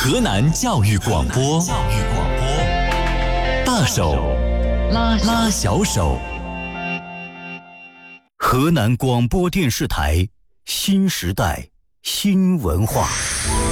河南教育广播，大手拉小手。河南广播电视台新时代新文化。